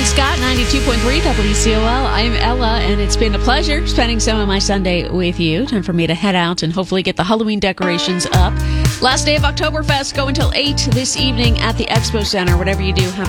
John Scott, 92.3 WCOL. I'm Ella, and it's been a pleasure spending some of my Sunday with you. Time for me to head out and hopefully get the Halloween decorations up. Last day of Oktoberfest. Go until 8 this evening at the Expo Center. Whatever you do, have